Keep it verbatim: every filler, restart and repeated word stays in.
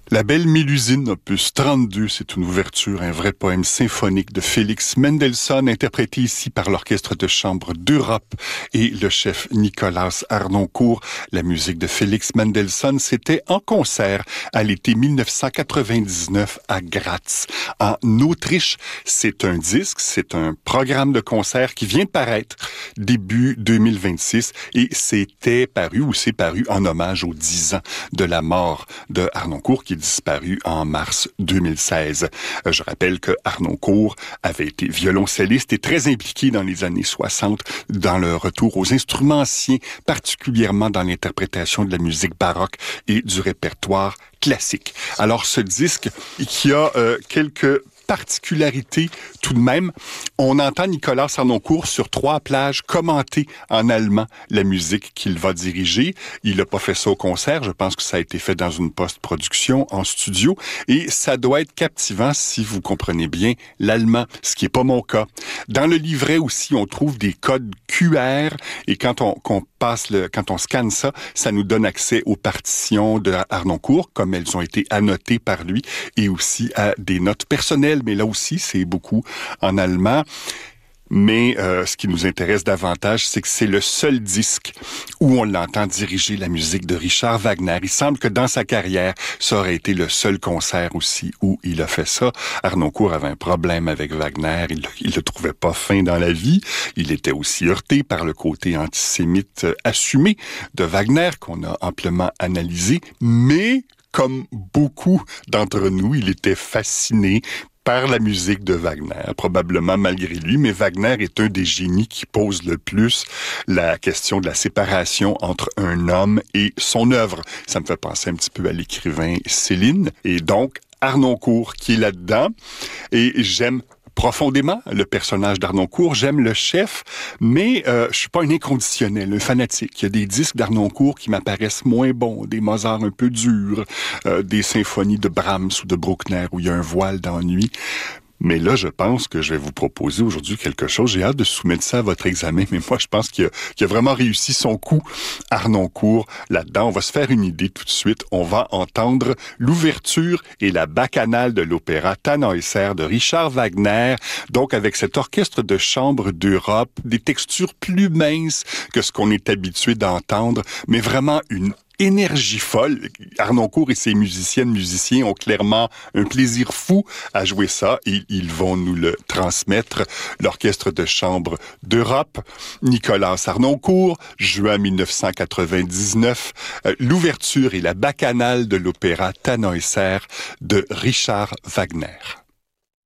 La Belle Mélusine, opus trente-deux, c'est une ouverture, un vrai poème symphonique de Félix Mendelssohn, interprété ici par l'Orchestre de chambre d'Europe et le chef Nicolas Harnoncourt. La musique de Félix Mendelssohn, c'était en concert à l'été mille neuf cent quatre-vingt-dix-neuf à Graz, en Autriche. C'est un disque, c'est un programme de concert qui vient de paraître début deux mille vingt-six et c'était paru ou c'est paru en hommage aux dix ans de la mort de Harnoncourt qui disparu en mars deux mille seize. Je rappelle que Harnoncourt avait été violoncelliste et très impliqué dans les années soixante dans le retour aux instruments anciens, particulièrement dans l'interprétation de la musique baroque et du répertoire classique. Alors ce disque qui a euh, quelques particularité tout de même. On entend Nicolas Harnoncourt sur trois plages commenter en allemand la musique qu'il va diriger. Il n'a pas fait ça au concert. Je pense que ça a été fait dans une post-production en studio. Et ça doit être captivant si vous comprenez bien l'allemand, ce qui n'est pas mon cas. Dans le livret aussi, on trouve des codes Q R et quand on, qu'on passe le, quand on scanne ça, ça nous donne accès aux partitions de Harnoncourt, comme elles ont été annotées par lui, et aussi à des notes personnelles. Mais là aussi, c'est beaucoup en allemand. Mais euh, ce qui nous intéresse davantage, c'est que c'est le seul disque où on l'entend diriger la musique de Richard Wagner. Il semble que dans sa carrière, ça aurait été le seul concert aussi où il a fait ça. Harnoncourt avait un problème avec Wagner, il, il le trouvait pas fin dans la vie. Il était aussi heurté par le côté antisémite assumé de Wagner, qu'on a amplement analysé, mais comme beaucoup d'entre nous, il était fasciné par la musique de Wagner, probablement malgré lui, mais Wagner est un des génies qui pose le plus la question de la séparation entre un homme et son œuvre. Ça me fait penser un petit peu à l'écrivain Céline, et donc Harnoncourt qui est là-dedans, et j'aime profondément le personnage d'Harnoncourt. J'aime le chef, mais euh, je suis pas un inconditionnel, un fanatique. Il y a des disques d'Harnoncourt qui m'apparaissent moins bons, des Mozart un peu durs, euh, des symphonies de Brahms ou de Bruckner où il y a un voile d'ennui. Mais là, je pense que je vais vous proposer aujourd'hui quelque chose. J'ai hâte de soumettre ça à votre examen, mais moi, je pense qu'il a, qu'il a vraiment réussi son coup, Harnoncourt, là-dedans. On va se faire une idée tout de suite. On va entendre l'ouverture et la bacchanale de l'opéra Tannhäuser de Richard Wagner, donc avec cet orchestre de chambre d'Europe, des textures plus minces que ce qu'on est habitué d'entendre, mais vraiment une énergie folle. Harnoncourt et ses musiciennes, musiciens ont clairement un plaisir fou à jouer ça et ils vont nous le transmettre. L'Orchestre de chambre d'Europe, Nicolas Harnoncourt, juin mille neuf cent quatre-vingt-dix-neuf, euh, l'ouverture et la bacchanale de l'opéra Tannhäuser de Richard Wagner.